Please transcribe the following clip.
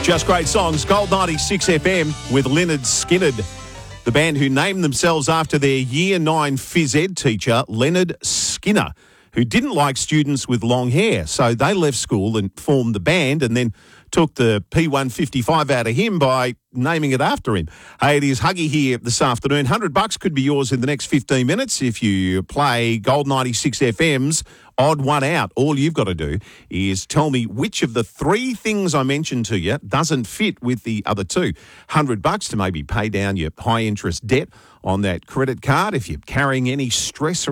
Just great songs. Gold 96 FM with Leonard Skinnard, the band who named themselves after their Year 9 phys ed teacher, Leonard Skinner, who didn't like students with long hair. So they left school and formed the band and then took the P155 out of him by naming it after him. Hey, it is Huggy here this afternoon. $100 could be yours in the next 15 minutes if you play Gold 96 FM's Odd One Out. All you've got to do is tell me which of the three things I mentioned to you doesn't fit with the other two. $100 to maybe pay down your high interest debt on that credit card if you're carrying any stress